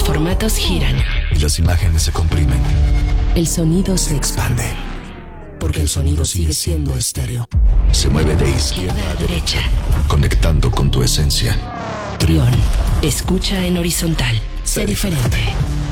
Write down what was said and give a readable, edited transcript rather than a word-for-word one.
formatos giran. Y las imágenes se comprimen. El sonido se expande. Porque el sonido sigue siendo estéreo. Se mueve de izquierda a derecha, conectando con tu esencia. Trión, escucha en horizontal. Sé diferente.